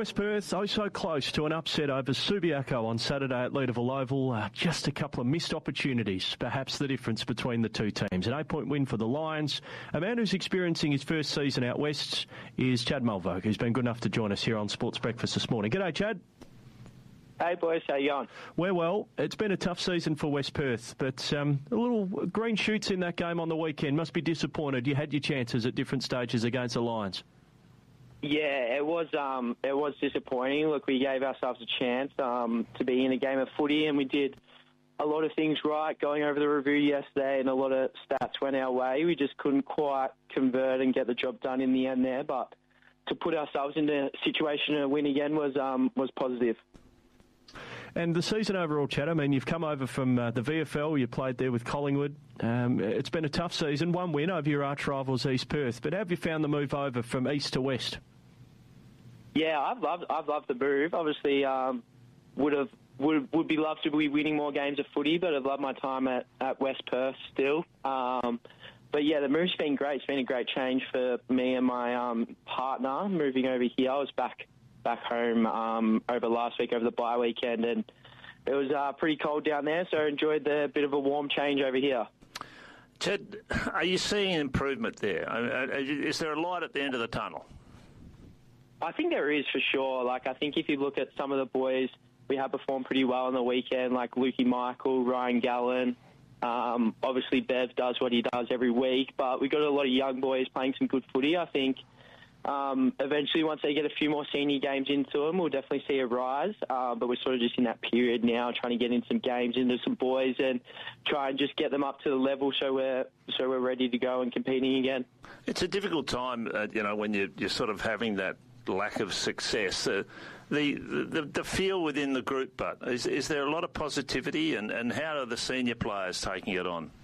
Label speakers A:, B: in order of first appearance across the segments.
A: West Perth, so close to an upset over Subiaco on Saturday at Leederville Oval. Just a couple of missed opportunities, perhaps the difference between the two teams. An 8-point win for the Lions. A man who's experiencing his first season out west is Chad Mulvogue, who's been good enough to join us here on Sports Breakfast this morning. G'day, Chad.
B: Hey boys, how you going?
A: We're well. It's been a tough season for West Perth, but a little green shoots in that game on the weekend. Must be disappointed. You had your chances at different stages against the Lions.
B: Yeah, it was disappointing. Look, we gave ourselves a chance to be in a game of footy, and we did a lot of things right going over the review yesterday, and a lot of stats went our way. We just couldn't quite convert and get the job done in the end there, but to put ourselves in a situation to win again was positive.
A: And the season overall, Chad, I mean, you've come over from the VFL, you played there with Collingwood. It's been a tough season, one win over your arch rivals East Perth, but how have you found the move over from east to west?
B: Yeah, I've loved the move. Obviously, would be loved to be winning more games of footy, but I've loved my time at West Perth still. But yeah, the move's been great. It's been a great change for me and my partner moving over here. I was back home over last week, over the bye weekend, and it was pretty cold down there, so I enjoyed the bit of a warm change over here.
C: Ted, are you seeing improvement there? Is there a light at the end of the tunnel?
B: I think there is, for sure. Like, I think if you look at some of the boys, we have performed pretty well on the weekend, like Lukey Michael, Ryan Gallen. Obviously, Bev does what he does every week, but we got a lot of young boys playing some good footy. I think eventually, once they get a few more senior games into them, we'll definitely see a rise. But we're sort of just in that period now, trying to get in some games into some boys and try and just get them up to the level so we're ready to go and competing again.
C: It's a difficult time, when you're sort of having that lack of success. The feel within the group, but is there a lot of positivity, and how are the senior players taking it on?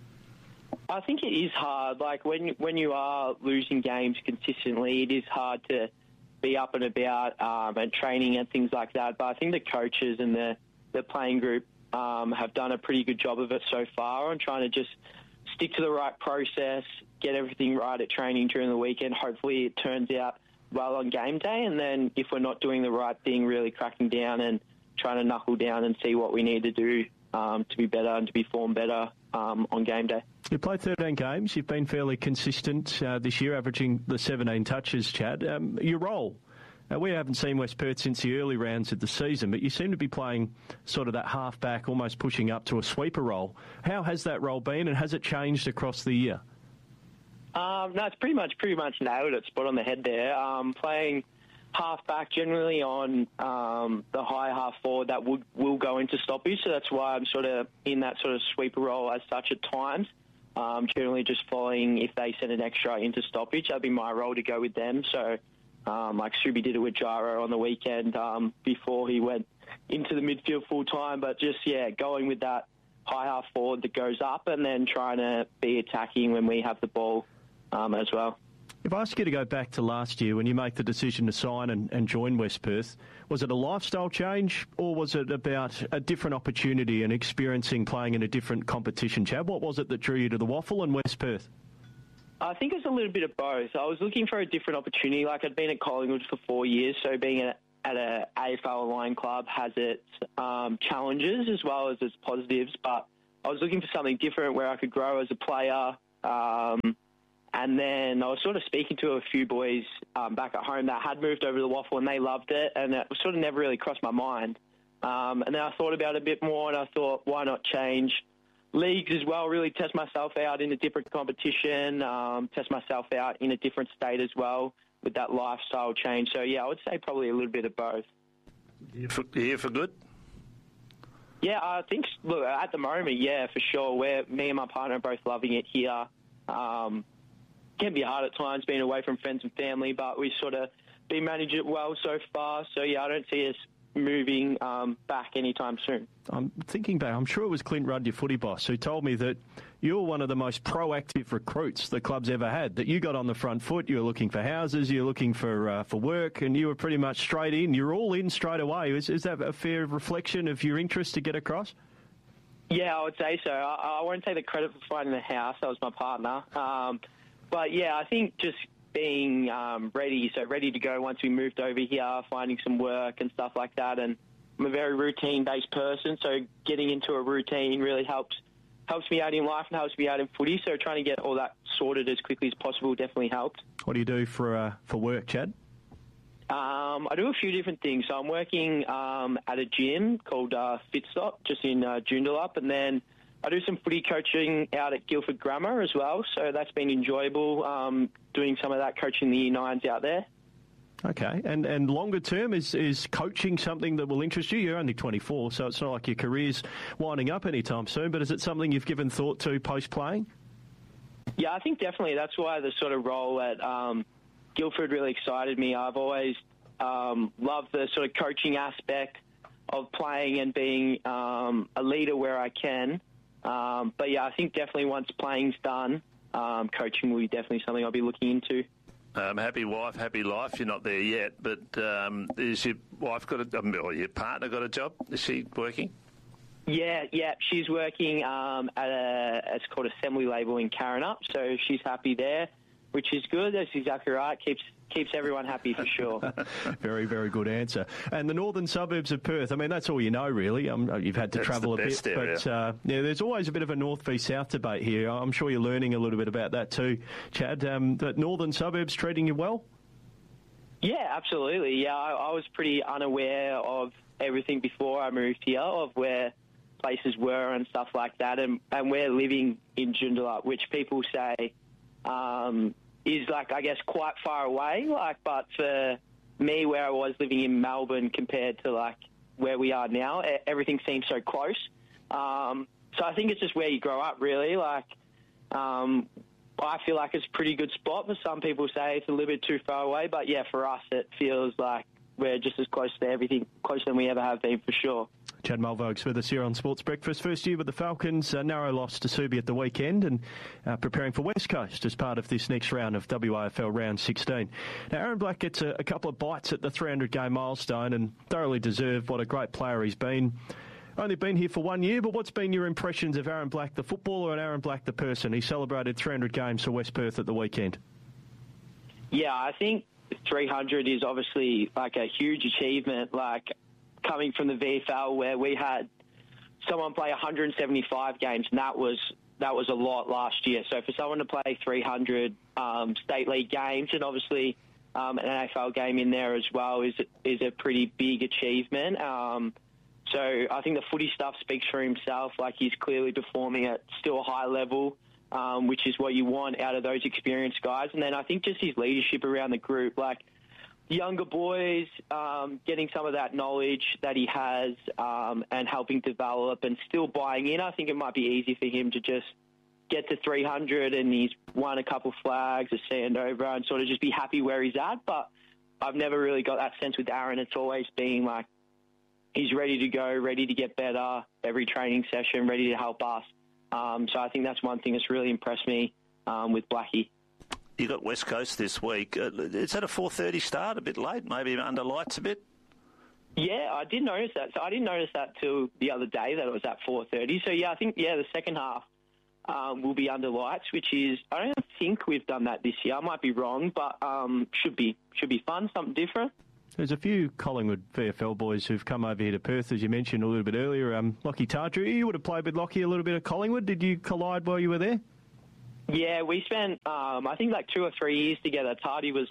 B: I think it is hard. Like, when you are losing games consistently, it is hard to be up and about and training and things like that. But I think the coaches and the playing group have done a pretty good job of it so far on trying to just stick to the right process, get everything right at training during the weekend. Hopefully it turns out well on game day, and then if we're not doing the right thing, really cracking down and trying to knuckle down and see what we need to do to be better and to be formed better on game day.
A: You played 13 games. You've been fairly consistent this year, averaging the 17 touches, Chad. Your role, we haven't seen West Perth since the early rounds of the season, but you seem to be playing sort of that half-back, almost pushing up to a sweeper role. How has that role been, and has it changed across the year?
B: No, it's pretty much nailed it, spot on the head there. Playing half-back generally on the high half-forward, that will go into stoppage, so that's why I'm sort of in that sort of sweeper role as such at times. Generally just following, if they send an extra into stoppage, that'd be my role to go with them. So, like Subi did it with Gyro on the weekend before he went into the midfield full-time, but just, going with that high half-forward that goes up and then trying to be attacking when we have the ball as well.
A: If I ask you to go back to last year when you make the decision to sign and join West Perth, was it a lifestyle change or was it about a different opportunity and experiencing playing in a different competition, Chad? What was it that drew you to the Waffle and West Perth?
B: I think it's a little bit of both. I was looking for a different opportunity. Like, I'd been at Collingwood for 4 years, so being at an AFL aligned club has its challenges as well as its positives, but I was looking for something different where I could grow as a player. And then I was sort of speaking to a few boys back at home that had moved over to the Waffle and they loved it, and it sort of never really crossed my mind. And then I thought about it a bit more and I thought, why not change leagues as well, really test myself out in a different competition, test myself out in a different state as well with that lifestyle change. So, I would say probably a little bit of both.
C: You here for good?
B: Yeah, I think, look, at the moment, for sure. Me and my partner are both loving it here. Can be hard at times being away from friends and family, but we sort of been managing it well so far. So, I don't see us moving back anytime soon.
A: I'm thinking back, I'm sure it was Clint Rudd, your footy boss, who told me that you're one of the most proactive recruits the club's ever had, that you got on the front foot, you were looking for houses, you were looking for work, and you were pretty much straight in. You're all in straight away. Is that a fair reflection of your interest to get across?
B: Yeah, I would say so. I won't take the credit for finding the house. That was my partner. But, I think just being ready to go once we moved over here, finding some work and stuff like that. And I'm a very routine-based person, so getting into a routine really helps me out in life and helps me out in footy. So trying to get all that sorted as quickly as possible definitely helped.
A: What do you do for work, Chad?
B: I do a few different things. So I'm working at a gym called Fitstop, just in Joondalup, and then I do some footy coaching out at Guildford Grammar as well. So that's been enjoyable, doing some of that coaching the Year 9s out there.
A: Okay, and longer term, is coaching something that will interest you? You're only 24, so it's not like your career's winding up anytime soon, but is it something you've given thought to post-playing?
B: Yeah, I think definitely that's why the sort of role at Guildford really excited me. I've always loved the sort of coaching aspect of playing and being a leader where I can. But yeah, I think definitely once playing's done, coaching will be definitely something I'll be looking into.
C: Happy wife, happy life. You're not there yet, but is your wife or your partner got a job? Is she working?
B: Yeah, she's working it's called Assembly Label in Karrinyup, so she's happy there, which is good. That's exactly right. Keeps everyone happy for sure.
A: Very, very good answer. And the northern suburbs of Perth, I mean, that's all you know, really. You've had to travel a bit.
C: Area.
A: But there's always a bit of a north v south debate here. I'm sure you're learning a little bit about that too, Chad. But northern suburbs treating you well?
B: Yeah, absolutely. Yeah, I was pretty unaware of everything before I moved here, of where places were and stuff like that. And we're living in Joondalup, which people say is, like, I guess, quite far away. But for me, where I was living in Melbourne compared to, like, where we are now, everything seems so close. So I think it's just where you grow up, really. Like, I feel like it's a pretty good spot. For some people say it's a little bit too far away. But, yeah, for us, it feels like we're just as close to everything, closer than we ever have been, for sure.
A: Chad Mulvokes with us here on Sports Breakfast. First year with the Falcons, a narrow loss to Subi at the weekend, and preparing for West Coast as part of this next round of WAFL Round 16. Now, Aaron Black gets a couple of bites at the 300-game milestone and thoroughly deserved. What a great player he's been. Only been here for 1 year, but what's been your impressions of Aaron Black, the footballer, and Aaron Black, the person? He celebrated 300 games for West Perth at the weekend.
B: Yeah, I think 300 is obviously like a huge achievement, like coming from the VFL where we had someone play 175 games, and that was a lot last year. So for someone to play 300 state league games and obviously an AFL game in there as well is a pretty big achievement. So I think the footy stuff speaks for himself. Like, he's clearly performing at still a high level, which is what you want out of those experienced guys. And then I think just his leadership around the group, like younger boys, getting some of that knowledge that he has and helping develop and still buying in. I think it might be easy for him to just get to 300 and he's won a couple flags, a Sandover, and sort of just be happy where he's at. But I've never really got that sense with Aaron. It's always been like he's ready to go, ready to get better every training session, ready to help us. So I think that's one thing that's really impressed me with Blackie.
C: You got West Coast this week. Is that a 4:30 start? A bit late, maybe under lights a bit?
B: Yeah, I did notice that. So I didn't notice that till the other day that it was at 4:30. So yeah, I think the second half will be under lights, which is, I don't think we've done that this year. I might be wrong, but should be fun, something different.
A: There's a few Collingwood VFL boys who've come over here to Perth, as you mentioned a little bit earlier. Lockie Tardrew, you would have played with Lockie a little bit at Collingwood. Did you collide while you were there?
B: Yeah, we spent, I think, like 2 or 3 years together. Tardy was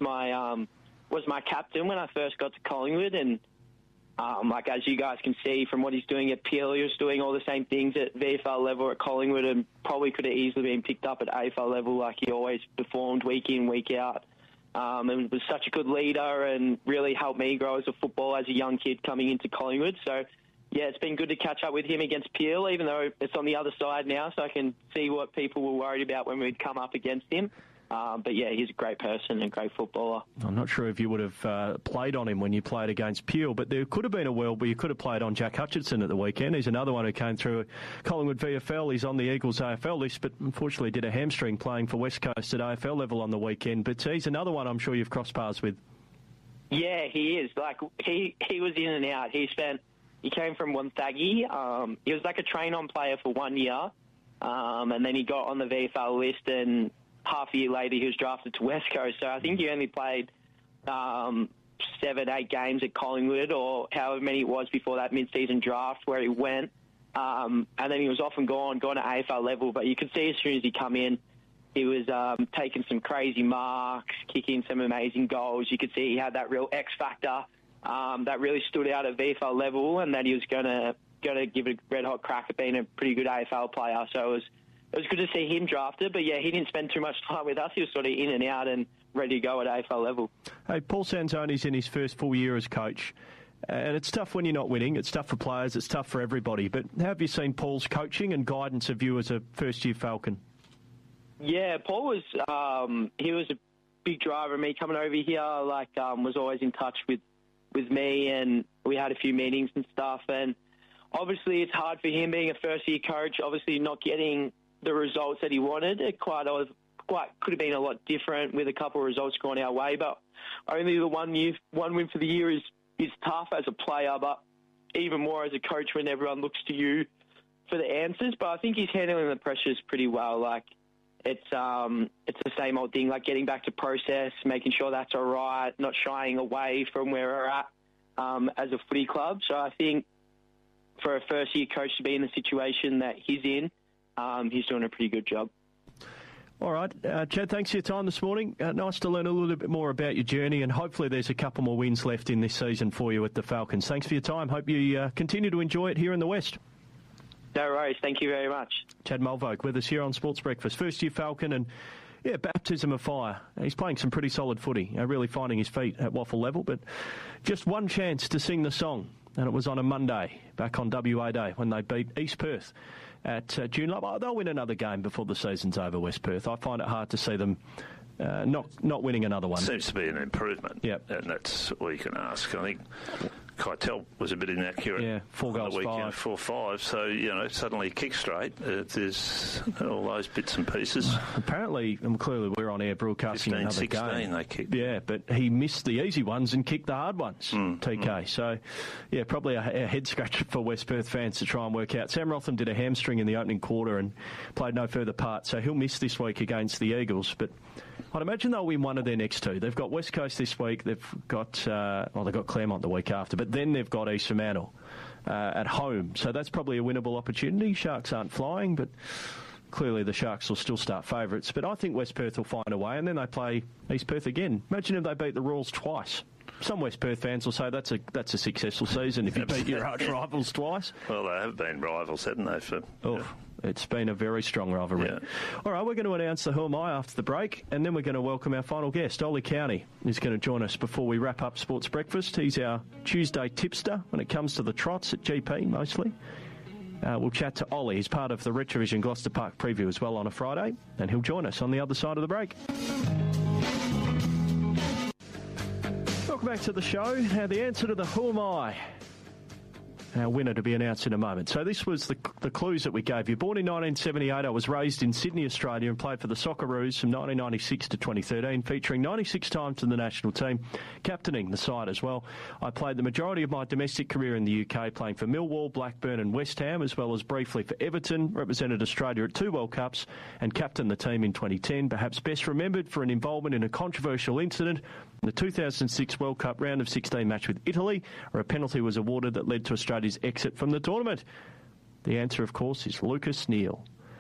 B: my captain when I first got to Collingwood, and like, as you guys can see from what he's doing at Peel, he was doing all the same things at VFL level at Collingwood, and probably could have easily been picked up at AFL level. Like, he always performed week in, week out. And was such a good leader and really helped me grow as a footballer as a young kid coming into Collingwood. So, yeah, it's been good to catch up with him against Peel, even though it's on the other side now, so I can see what people were worried about when we'd come up against him. But, yeah, he's a great person and a great footballer.
A: I'm not sure if you would have played on him when you played against Peel, but there could have been a world where you could have played on Jack Hutchinson at the weekend. He's another one who came through Collingwood VFL. He's on the Eagles AFL list, but unfortunately did a hamstring playing for West Coast at AFL level on the weekend. But he's another one I'm sure you've crossed paths with. Yeah,
B: he is. Like, he was in and out. He came from Wonthaggi. He was like a train-on player for 1 year, and then he got on the VFL list and half a year later, he was drafted to West Coast. So I think he only played 7-8 games at Collingwood, or however many it was before that mid-season draft where he went. And then he was off and gone to AFL level. But you could see as soon as he come in, he was taking some crazy marks, kicking some amazing goals. You could see he had that real X factor that really stood out at VFL level, and that he was going to give it a red-hot crack at being a pretty good AFL player. So it was good to see him drafted. But, yeah, he didn't spend too much time with us. He was sort of in and out and ready to go at AFL level.
A: Hey, Paul Sanzoni's in his first full year as coach. And it's tough when you're not winning. It's tough for players. It's tough for everybody. But how have you seen Paul's coaching and guidance of you as a first-year Falcon?
B: Yeah, Paul was he was a big driver of me coming over here. Was always in touch with me, and we had a few meetings and stuff. And obviously, it's hard for him being a first-year coach. Obviously, not getting the results that he wanted. It quite could have been a lot different with a couple of results going our way. But only the one win for the year is tough as a player, but even more as a coach when everyone looks to you for the answers. But I think he's handling the pressures pretty well. It's the same old thing, like getting back to process, making sure that's all right, not shying away from where we're at as a footy club. So I think for a first-year coach to be in the situation that he's in, he's doing a pretty good job.
A: All right. Chad, thanks for your time this morning. Nice to learn a little bit more about your journey, and hopefully there's a couple more wins left in this season for you with the Falcons. Thanks for your time. Hope you continue to enjoy it here in the West.
B: No worries. Thank you very much.
A: Chad Mulvogue with us here on Sports Breakfast. First-year Falcon, and, yeah, baptism of fire. He's playing some pretty solid footy, really finding his feet at waffle level, but just one chance to sing the song, and it was on a Monday back on WA Day when they beat East Perth at Joondalup. They'll win another game before the season's over, West Perth. I find it hard to see them not winning another one.
C: Seems to be an improvement.
A: Yep.
C: And that's all you can ask. I think Keitel was a bit inaccurate.
A: Yeah, 4 goals,
C: on the weekend, 4-5. So, suddenly kick straight. There's all those bits and pieces.
A: Apparently, clearly we're on air broadcasting
C: 15,
A: another
C: 16
A: game.
C: They kicked.
A: Yeah, but he missed the easy ones and kicked the hard ones, TK. So, yeah, probably a head-scratcher for West Perth fans to try and work out. Sam Rotham did a hamstring in the opening quarter and played no further part, so he'll miss this week against the Eagles. But I'd imagine they'll win one of their next two. They've got West Coast this week. They've got Claremont the week after, but then they've got East Fremantle at home. So that's probably a winnable opportunity. Sharks aren't flying, but clearly the Sharks will still start favourites. But I think West Perth will find a way, and then they play East Perth again. Imagine if they beat the Royals twice. Some West Perth fans will say that's a successful season if you beat your arch rivals twice.
C: Well, they have been rivals, haven't they?
A: It's been a very strong rivalry. Yeah. All right, we're going to announce the Who Am I after the break, and then we're going to welcome our final guest. Ollie County is going to join us before we wrap up Sports Breakfast. He's our Tuesday tipster when it comes to the trots at GP, mostly. We'll chat to Ollie. He's part of the Retrovision Gloucester Park preview as well on a Friday, and he'll join us on the other side of the break. Welcome back to the show. Now, the answer to the Who Am I? Our winner to be announced in a moment. So this was the clues that we gave you. Born in 1978, I was raised in Sydney, Australia, and played for the Socceroos from 1996 to 2013, featuring 96 times in the national team, captaining the side as well. I played the majority of my domestic career in the UK, playing for Millwall, Blackburn and West Ham, as well as briefly for Everton, represented Australia at 2 World Cups, and captained the team in 2010, perhaps best remembered for an involvement in a controversial incident in the 2006 World Cup round of 16 match with Italy, where a penalty was awarded that led to Australia's exit from the tournament. The answer, of course, is Lucas Neal.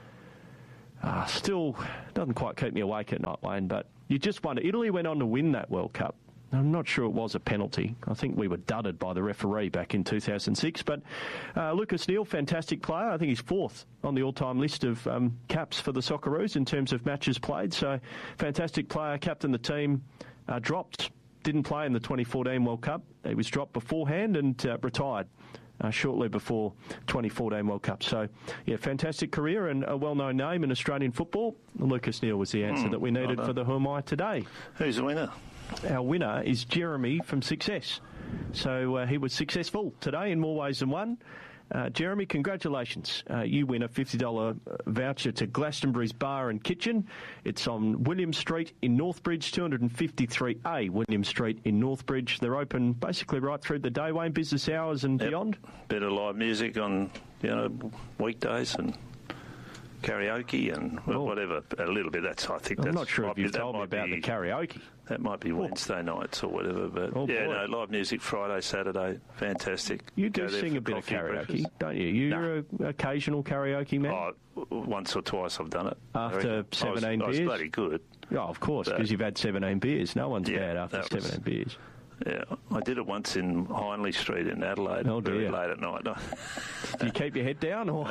A: Still doesn't quite keep me awake at night, Wayne, but you just wonder. Italy went on to win that World Cup. I'm not sure it was a penalty. I think we were dudded by the referee back in 2006. But Lucas Neal, fantastic player. I think he's 4th on the all-time list of caps for the Socceroos in terms of matches played. So fantastic player, captained the team, dropped, didn't play in the 2014 World Cup. He was dropped beforehand and retired shortly before 2014 World Cup. So, yeah, fantastic career and a well-known name in Australian football. Lucas Neal was the answer that we needed for the Who Am I today.
C: Who's the winner?
A: Our winner is Jeremy from Success. So he was successful today in more ways than one. Jeremy, congratulations. You win a $50 voucher to Glastonbury's Bar and Kitchen. It's on William Street in Northbridge, 253A William Street in Northbridge. They're open basically right through the day, Wayne, business hours and beyond.
C: Bit of live music on, weekdays and karaoke and whatever. A little bit.
A: I'm not sure if you've told me about the karaoke.
C: That might be Wednesday nights or whatever. But live music Friday, Saturday, fantastic.
A: You do sing a bit of karaoke, don't you? You're an occasional karaoke man.
C: Once or twice I've done it.
A: After 17 beers?
C: I was bloody good.
A: Oh, of course, because you've had 17 beers. No one's bad after 17 beers.
C: Yeah, I did it once in Hindley Street in Adelaide, very late at night.
A: Do you keep your head down, or...?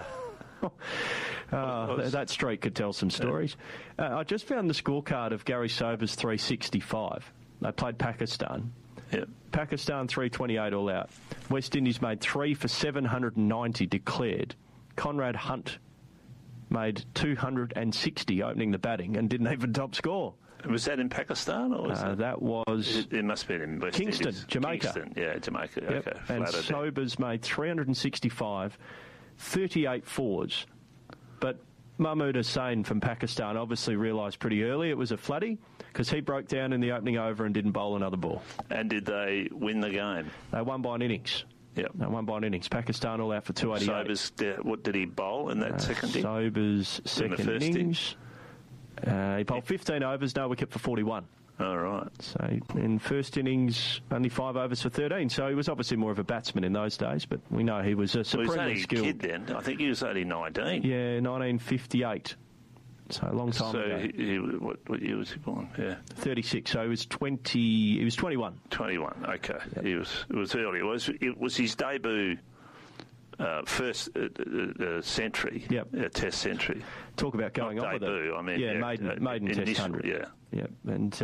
A: That street could tell some stories. I just found the scorecard of Gary Sober's 365. They played Pakistan.
C: Yep.
A: Pakistan 328 all out. West Indies made 3 for 790 declared. Conrad Hunt made 260 opening the batting and didn't even top score.
C: Was that in Pakistan? Or was
A: that was...
C: It must have been in West
A: Kingston,
C: Indies.
A: Jamaica.
C: Kingston, yeah, Jamaica.
A: Yep.
C: Okay.
A: And Sobers made 365, 38 fours. But Mahmood Hussain from Pakistan obviously realised pretty early it was a flatty because he broke down in the opening over and didn't bowl another ball.
C: And did they win the game?
A: They won by an innings.
C: Yep.
A: They won by an innings. Pakistan all out for 288.
C: Sobers, what did he bowl in that second innings?
A: Sobers' second innings. He bowled 15 overs, no wicket for 41.
C: All right.
A: So in first innings, only 5 overs for 13. So he was obviously more of a batsman in those days, but we know he was a supremely skilled.
C: He was only a kid then. I think he was only 19.
A: Yeah, 1958. So a long time ago.
C: So what year was he born? Yeah,
A: 36. So he was 20. He was 21.
C: 21. Okay. Yep. It was early. It was his debut. First century, Test century.
A: Talk about going on with it.
C: I mean,
A: maiden Test 100.
C: Yeah,
A: and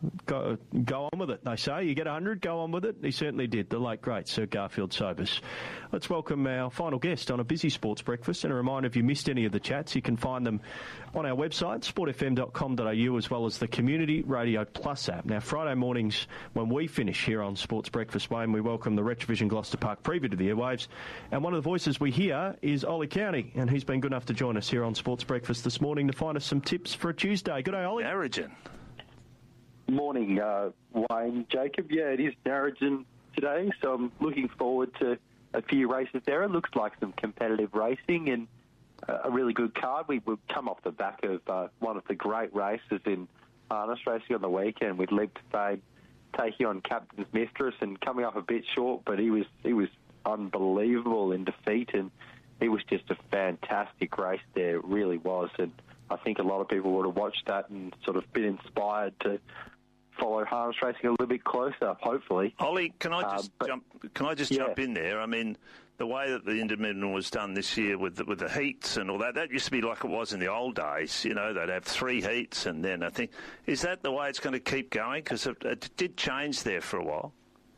A: go on with it. They say you get 100, go on with it. He certainly did. The late great Sir Garfield Sobers. Let's welcome our final guest on a busy sports breakfast. And a reminder, if you missed any of the chats, you can find them on our website, sportfm.com.au, as well as the Community Radio Plus app. Now, Friday mornings when we finish here on Sports Breakfast, Wayne, we welcome the Retrovision Gloucester Park preview to the airwaves. And one of the voices we hear is Ollie County, and he's been good enough to join us here on Sports Breakfast this morning to find us some tips for a Tuesday. Good day, Ollie.
C: Narrogin.
D: Morning, Wayne, Jacob. Yeah, it is Narrogin today, so I'm looking forward to a few races there. It looks like some competitive racing and a really good card. We would come off the back of one of the great races in harness racing on the weekend with Leap to Fame taking on Captain's Mistress and coming up a bit short, but he was unbelievable in defeat, and it was just a fantastic race there. It really was, and I think a lot of people would have watched that and sort of been inspired to follow harness racing a little bit closer, hopefully.
C: Ollie, can I just jump in there? I mean, the way that the Indomitable was done this year with the heats and all that used to be like it was in the old days. You know, they'd have 3 heats, and then I think, is that the way it's going to keep going? Because it did change there for a while.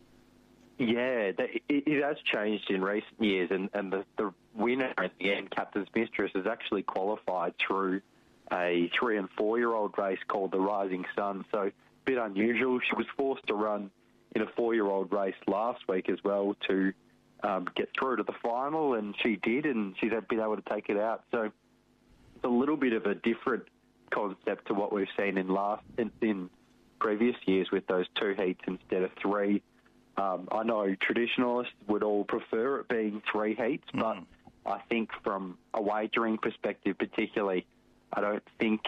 D: Yeah, it has changed in recent years, and the winner at the end, Captain's Mistress, has actually qualified through a 3 and 4-year-old race called the Rising Sun. So a bit unusual. She was forced to run in a 4-year-old race last week as well to get through to the final, and she did, and she's been able to take it out. So it's a little bit of a different concept to what we've seen in previous years with those 2 heats instead of 3. I know traditionalists would all prefer it being 3 heats, but I think from a wagering perspective particularly, I don't think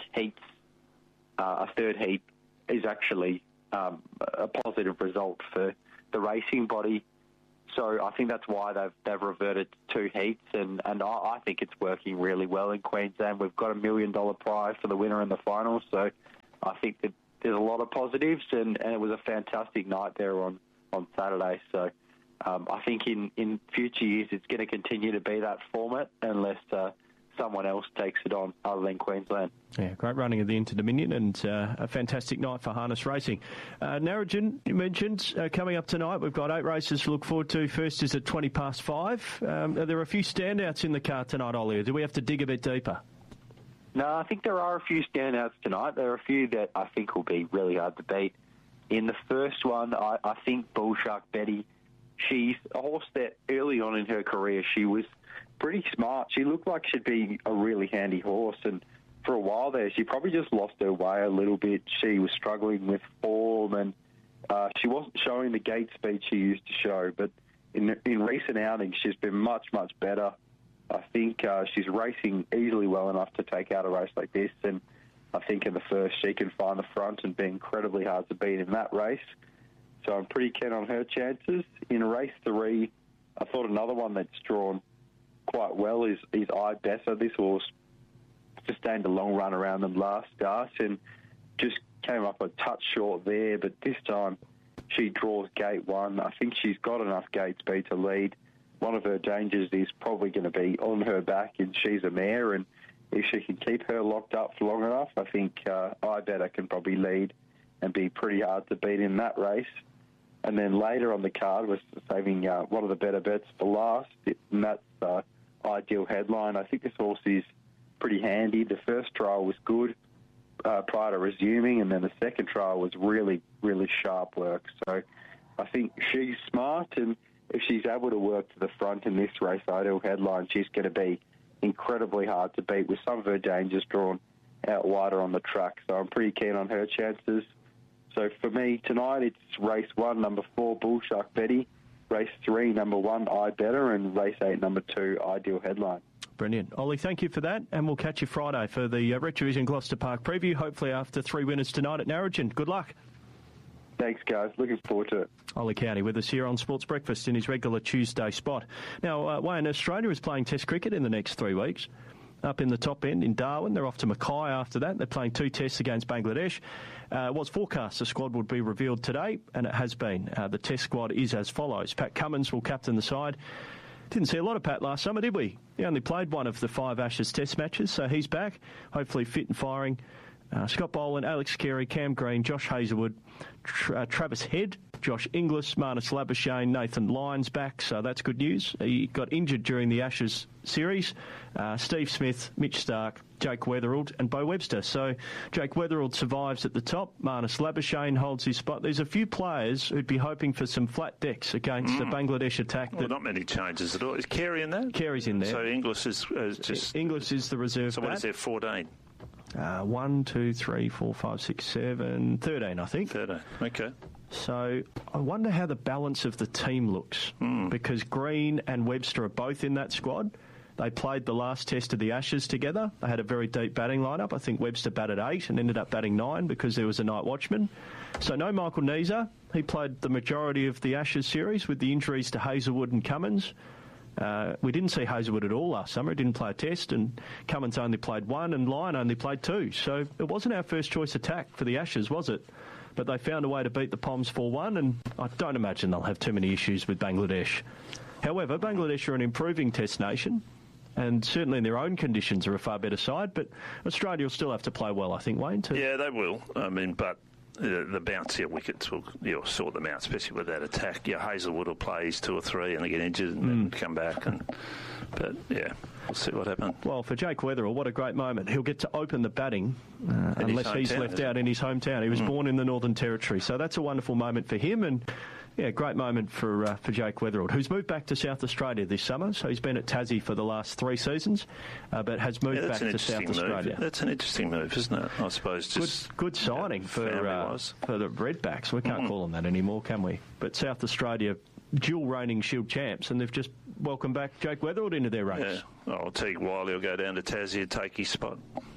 D: a 3rd heat is actually a positive result for the racing body. So I think that's why they've reverted to 2 heats, and I think it's working really well in Queensland. We've got $1 million prize for the winner in the final, so I think that there's a lot of positives, and it was a fantastic night there on Saturday. So I think in future years it's going to continue to be that format unless someone else takes it on other than Queensland.
A: Yeah, great running of the Inter-Dominion and a fantastic night for harness racing. Narrogin, you mentioned, coming up tonight, we've got 8 races to look forward to. First is at 5:20. Are there a few standouts in the car tonight, Ollie, or do we have to dig a bit deeper?
D: No, I think there are a few standouts tonight. There are a few that I think will be really hard to beat. In the first one, I think Bull Shark Betty, she's a horse that early on in her career, she was pretty smart. She looked like she'd be a really handy horse, and for a while there, she probably just lost her way a little bit. She was struggling with form, and she wasn't showing the gate speed she used to show, but in recent outings, she's been much, much better. I think she's racing easily well enough to take out a race like this, and I think in the first she can find the front and be incredibly hard to beat in that race. So I'm pretty keen on her chances. In race 3, I thought another one that's drawn quite well is I Better. This horse sustained a long run around them last start and just came up a touch short there, but this time she draws gate 1. I think she's got enough gate speed to lead. One of her dangers is probably going to be on her back, and she's a mare, and if she can keep her locked up for long enough, I think I Better can probably lead and be pretty hard to beat in that race. And then later on the card, we're saving one of the better bets for last, and that's Ideal Headline. I think this horse is pretty handy. The first trial was good prior to resuming, and then the second trial was really, really sharp work. So I think she's smart, and if she's able to work to the front in this race, Ideal Headline, she's going to be incredibly hard to beat with some of her dangers drawn out wider on the track. So I'm pretty keen on her chances. So for me, tonight it's race 1, number 4, Bullshark Betty, race 3, number 1, I Better, and race 8, number 2, Ideal Headline.
A: Brilliant. Ollie, thank you for that, and we'll catch you Friday for the Retrovision Gloucester Park preview, hopefully after 3 winners tonight at Narrogin. Good luck.
D: Thanks, guys. Looking forward to it.
A: Ollie County with us here on Sports Breakfast in his regular Tuesday spot. Now, Wayne, Australia is playing Test cricket in the next 3 weeks. Up in the top end in Darwin. They're off to Mackay after that. They're playing 2 tests against Bangladesh. It was forecast the squad would be revealed today, and it has been. The test squad is as follows. Pat Cummins will captain the side. Didn't see a lot of Pat last summer, did we? He only played one of the 5 Ashes test matches, so he's back, hopefully fit and firing. Scott Boland, Alex Carey, Cam Green, Josh Hazelwood, Travis Head, Josh Inglis, Marnus Labuschagne, Nathan Lyons back, so that's good news. He got injured during the Ashes series. Steve Smith, Mitch Stark, Jake Weatherald and Bo Webster. So Jake Weatherald survives at the top. Marnus Labuschagne holds his spot. There's a few players who'd be hoping for some flat decks against the Bangladesh attack.
C: Well, not many changes at all. Is Carey in there?
A: Carey's in there.
C: So Inglis is just...
A: Inglis is the reserve
C: So what is there, 14?
A: 1, 2, 3, 4, 5, 6, 7, 13, I think.
C: 13, okay.
A: So I wonder how the balance of the team looks because Green and Webster are both in that squad. They played the last test of the Ashes together. They had a very deep batting lineup. I think Webster batted 8 and ended up batting 9 because there was a night watchman. So no Michael Neser. He played the majority of the Ashes series with the injuries to Hazelwood and Cummins. We didn't see Hazelwood at all last summer. He didn't play a test, and Cummins only played 1 and Lyon only played 2. So it wasn't our first choice attack for the Ashes, was it? But they found a way to beat the Poms 4-1, and I don't imagine they'll have too many issues with Bangladesh. However, Bangladesh are an improving test nation, and certainly in their own conditions are a far better side, but Australia will still have to play well, I think, Wayne.
C: Yeah, they will. I mean, but the bouncier wickets will sort them out, especially with that attack. Hazelwood will play his 2 or 3 and they get injured and then come back. But, yeah, we'll see what happens.
A: Well, for Jake Weatherall, what a great moment. He'll get to open the batting unless he's left out in his hometown. He was born in the Northern Territory, so that's a wonderful moment for him. And yeah, great moment for Jake Weatherall, who's moved back to South Australia this summer. So he's been at Tassie for the last 3 seasons, but has moved back to South Australia.
C: That's an interesting move, isn't it? I suppose just
A: good signing for the Redbacks. We can't call them that anymore, can we? But South Australia, dual reigning Shield champs, and they've just welcomed back Jake Weatherall into their ranks.
C: Yeah, I'll tell you, Wiley will go down to Tassie and take his spot.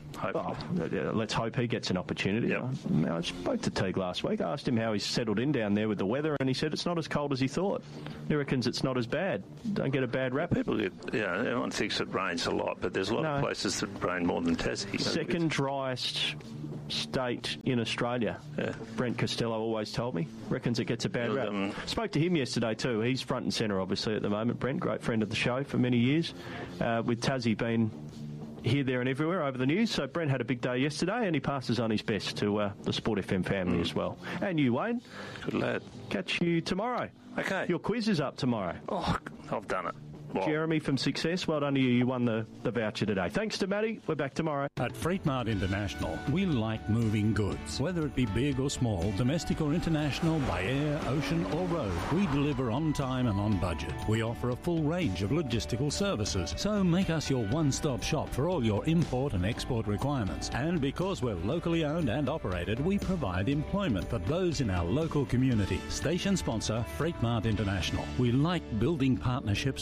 A: Let's hope he gets an opportunity.
C: Yep.
A: I spoke to Teague last week. I asked him how he's settled in down there with the weather, and he said it's not as cold as he thought. He reckons it's not as bad. Don't get a bad rap.
C: People get, everyone thinks it rains a lot, but there's a lot of places that rain more than Tassie.
A: Second driest state in Australia. Yeah. Brent Costello always told me. Reckons it gets a bad rap. Spoke to him yesterday too. He's front and centre, obviously, at the moment. Brent, great friend of the show for many years. With Tassie being here, there and everywhere over the news. So Brent had a big day yesterday and he passes on his best to the Sport FM family as well. And you, Wayne.
C: Good lad.
A: Catch you tomorrow.
C: Okay.
A: Your quiz is up tomorrow.
C: Oh, I've done it. Well,
A: Jeremy from Success, well done to you. You won the voucher today. Thanks to Matty. We're back tomorrow.
E: At Freightmart International, we like moving goods. Whether it be big or small, domestic or international, by air, ocean or road, we deliver on time and on budget. We offer a full range of logistical services, so make us your one-stop shop for all your import and export requirements. And because we're locally owned and operated, we provide employment for those in our local community. Station sponsor, Freightmart International. We like building partnerships with our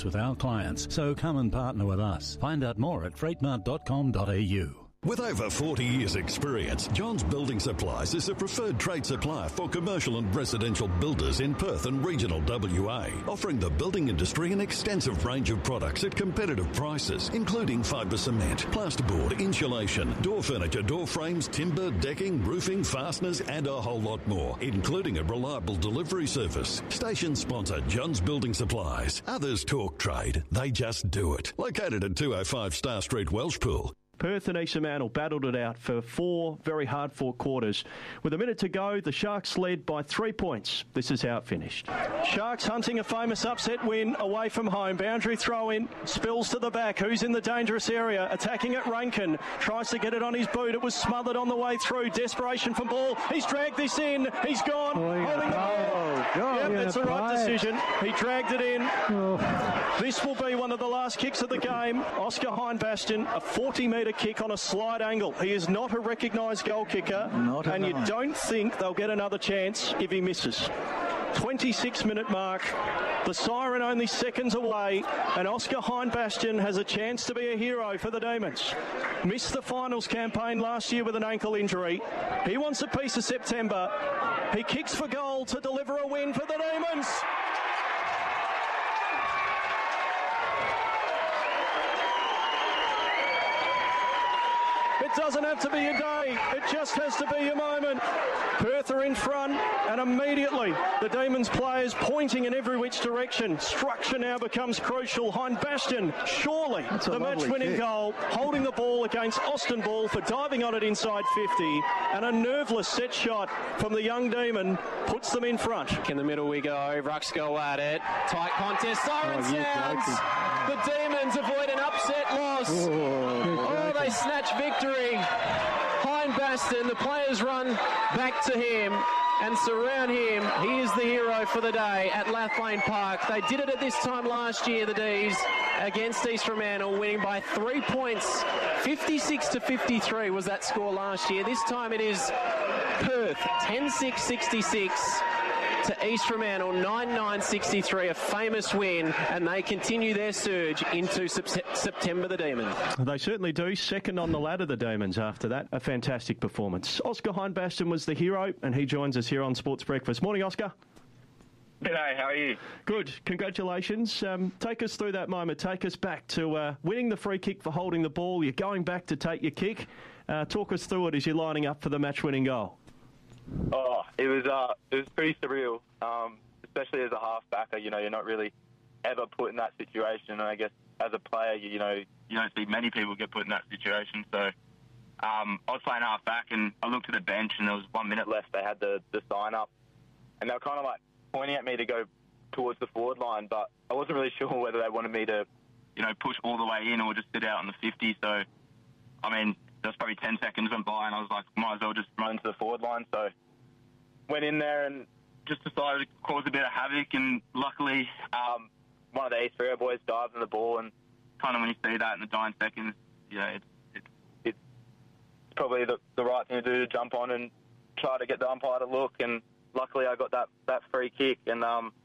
E: clients, so come and partner with us. Find out more at freightmart.com.au.
F: With over 40 years' experience, Johns Building Supplies is a preferred trade supplier for commercial and residential builders in Perth and regional WA, offering the building industry an extensive range of products at competitive prices, including fibre cement, plasterboard, insulation, door furniture, door frames, timber, decking, roofing, fasteners, and a whole lot more, including a reliable delivery service. Station sponsor Johns Building Supplies. Others talk trade, they just do it. Located at 205 Star Street, Welshpool.
A: Perth and East Fremantle battled it out for 4 very hard-fought quarters. With a minute to go, the Sharks led by 3 points. This is how it finished. Sharks hunting a famous upset win away from home. Boundary throw-in, spills to the back. Who's in the dangerous area? Attacking at Rankin. Tries to get it on his boot. It was smothered on the way through. Desperation from Ball. He's dragged this in. He's gone. Holding the ball. Yep, that's the right decision. He dragged it in. This will be one of the last kicks of the game. Oscar Hindbaston, a 40-metre kick on a slide angle. He is not a recognised goal kicker, and you don't think they'll get another chance if he misses. 26-minute mark. The siren only seconds away, and Oscar Hindbaston has a chance to be a hero for the Demons. Missed the finals campaign last year with an ankle injury. He wants a piece of September. He kicks for goal to deliver a win for the Demons. It doesn't have to be a day, it just has to be a moment. Perth are in front, and immediately the Demons players pointing in every which direction. Structure now becomes crucial. Hindbaston, surely the match-winning goal, holding the ball against Austin Ball for diving on it inside 50, and a nerveless set shot from the young Demon puts them in front.
G: In the middle we go, Rucks go at it, tight contest, siren sounds. The Demons avoid an upset loss. Oh, they snatch victory. Hindbaston, the players run back to him and surround him. He is the hero for the day at Lathlane Park. They did it at this time last year, the D's, against East Fremantle, winning by 3 points. 56-53 was that score last year. This time it is Perth, 10-6-66. To East Fremantle, 9-9-63, a famous win, and they continue their surge into September, the Demons.
A: They certainly do. Second on the ladder, the Demons, after that. A fantastic performance. Oscar Hindbaston was the hero, and he joins us here on Sports Breakfast. Morning, Oscar.
H: G'day, how are you?
A: Good. Congratulations. Take us through that moment. Take us back to winning the free kick for holding the ball. You're going back to take your kick. Talk us through it as you're lining up for the match-winning goal.
H: Oh, it was pretty surreal, especially as a half-backer. You know, you're not really ever put in that situation. And I guess as a player, you don't see many people get put in that situation. So I was playing half-back, and I looked at the bench, and there was 1 minute left. They had the sign up, and they were kind of like pointing at me to go towards the forward line, but I wasn't really sure whether they wanted me to, push all the way in or just sit out on the 50. So, I mean, there was probably 10 seconds went by, and I was like, might as well just run to the forward line. So went in there and just decided to cause a bit of havoc, and luckily one of the East Freo boys dived on the ball, and kind of when you see that in the dying seconds, it's probably the right thing to do, to jump on and try to get the umpire to look, and luckily I got that free kick, and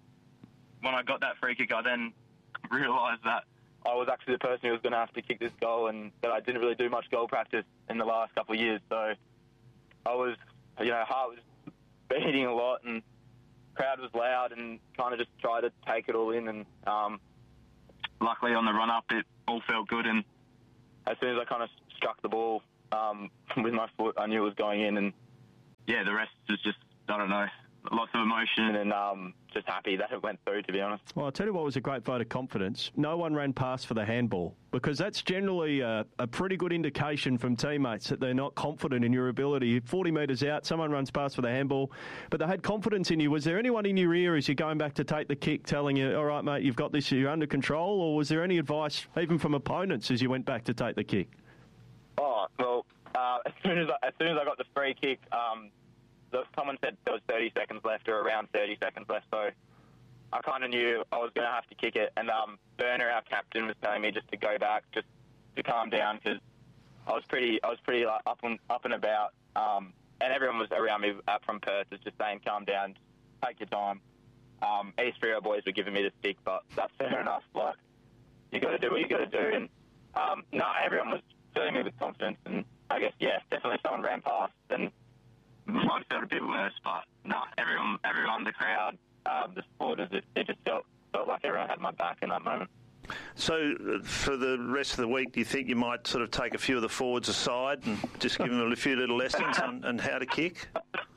H: when I got that free kick, I then realised that I was actually the person who was going to have to kick this goal, and that I didn't really do much goal practice in the last couple of years. So I was, heart was beating a lot, and crowd was loud, and kind of just tried to take it all in. And luckily on the run-up, it all felt good. And as soon as I kind of struck the ball with my foot, I knew it was going in. And, yeah, the rest was just, I don't know, lots of emotion, and just happy that it went through, to be honest.
A: Well, I'll tell you what was a great vote of confidence. No one ran past for the handball, because that's generally a pretty good indication from teammates that they're not confident in your ability. 40 metres out, someone runs past for the handball, but they had confidence in you. Was there anyone in your ear as you're going back to take the kick telling you, all right, mate, you've got this, you're under control, or was there any advice even from opponents as you went back to take the kick?
H: Oh, well, as soon as I got the free kick, someone said there was 30 seconds left, or around 30 seconds left, so I kind of knew I was going to have to kick it. And Berner, our captain, was telling me just to go back, just to calm down, because I was pretty like, up and about, and everyone was around me from Perth was just saying, calm down, take your time. East Freo boys were giving me the stick, but that's fair enough. Like, you got to do what you got to do. And everyone was filling me with confidence, and I guess definitely someone ran past, and might have felt a bit worse, but everyone, the crowd, the supporters, it just felt like everyone had my back in that moment.
C: So for the rest of the week, do you think you might sort of take a few of the forwards aside and just give them a few little lessons on how to kick?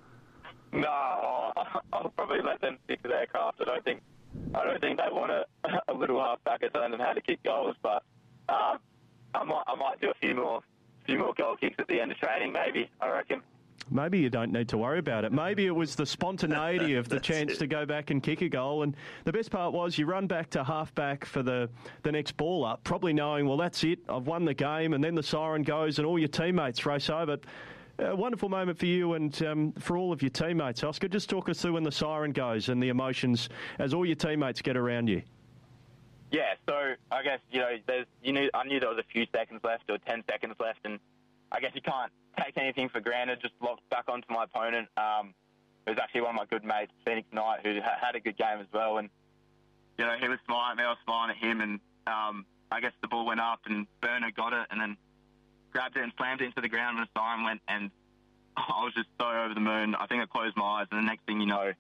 H: No, I'll probably let them stick to their craft. I don't think they want a little half-back at learning how to kick goals, but I might do a few more goal kicks at the end of training, maybe, I reckon.
A: Maybe you don't need to worry about it. Maybe it was the spontaneity of the chance to go back and kick a goal. And the best part was you run back to half-back for the next ball up, probably knowing, well, that's it, I've won the game, and then the siren goes and all your teammates race over. A wonderful moment for you and for all of your teammates. Oscar, just talk us through when the siren goes and the emotions as all your teammates get around you.
H: Yeah, so I guess, I knew there was a few seconds left or 10 seconds left, and I guess you can't take anything for granted, just locked back onto my opponent. It was actually one of my good mates, Phoenix Knight, who had a good game as well. And, he was smiling at me, I was smiling at him, and I guess the ball went up and Burner got it and then grabbed it and slammed it into the ground when the siren went, and I was just so over the moon. I think I closed my eyes, and the next thing you know,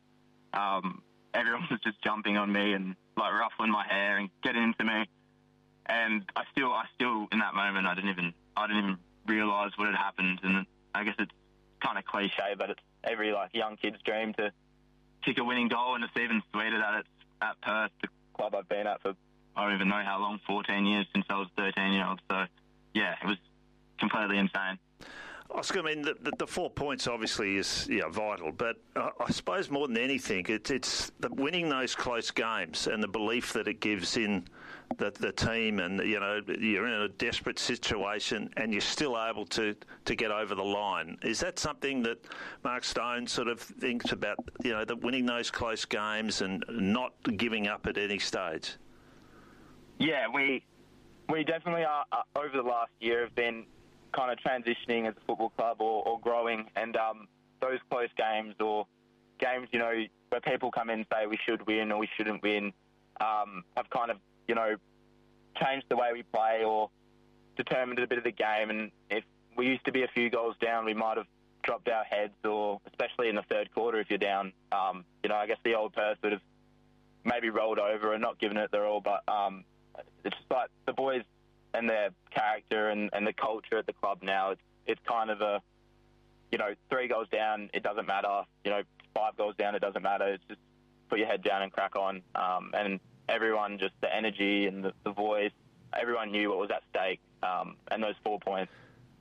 H: everyone was just jumping on me and like ruffling my hair and getting into me. And I still in that moment, I didn't even realise what had happened. And I guess it's kind of cliche, but it's every young kid's dream to kick a winning goal, and it's even sweeter that it's at Perth, the club I've been at for I don't even know how long, 14 years since I was 13-year-old. So yeah, it was completely insane.
C: Oscar, I mean, the 4 points obviously is vital, but I suppose more than anything, it's winning those close games and the belief that it gives in the team, and you're in a desperate situation and you're still able to get over the line. Is that something that Mark Stone sort of thinks about? That winning those close games and not giving up at any stage.
H: Yeah, we definitely are. Over the last year, have been kind of transitioning as a football club or growing, and those close games or games, where people come in and say we should win or we shouldn't win, have kind of, changed the way we play or determined a bit of the game. And if we used to be a few goals down, we might have dropped our heads, or especially in the third quarter if you're down, I guess the old Perth would have maybe rolled over and not given it their all, but it's just like the boys and their character and the culture at the club now, it's kind of a, 3 goals down, it doesn't matter. 5 goals down, it doesn't matter. It's just put your head down and crack on. And everyone, just the energy and the voice, everyone knew what was at stake. And those 4 points,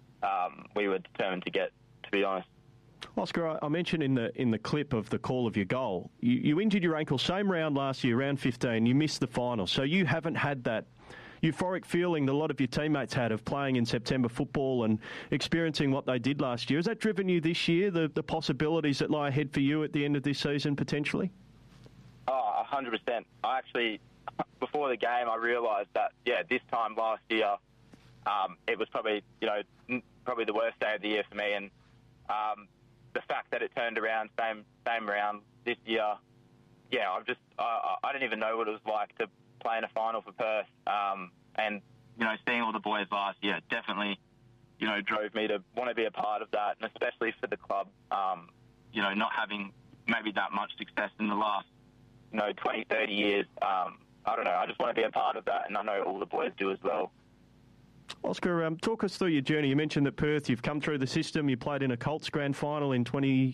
H: we were determined to get, to be honest.
A: Oscar, I mentioned in the clip of the call of your goal, you injured your ankle same round last year, round 15. You missed the final, so you haven't had that euphoric feeling that a lot of your teammates had of playing in September football and experiencing what they did last year. Has that driven you this year, the possibilities that lie ahead for you at the end of this season, potentially?
H: Oh, 100%. I actually, before the game, I realised that, this time last year, it was probably, probably the worst day of the year for me. And the fact that it turned around same round this year, I didn't even know what it was like to play in a final for Perth. And, seeing all the boys last year definitely, drove me to want to be a part of that, and especially for the club, not having maybe that much success in the last, 20, 30 years. I don't know, I just want to be a part of that, and I know all the boys do as well.
A: Oscar, talk us through your journey. You mentioned that Perth, you've come through the system, you played in a Colts grand final in